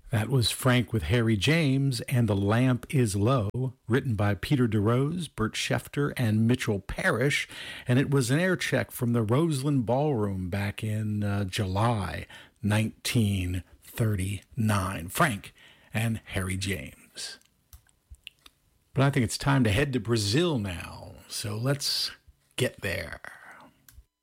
That was Frank with Harry James and The Lamp is Low, written by Peter DeRose, Bert Schefter, and Mitchell Parrish, and it was an air check from the Roseland Ballroom back in July 1939. Frank and Harry James. But I think it's time to head to Brazil now, so let's get there.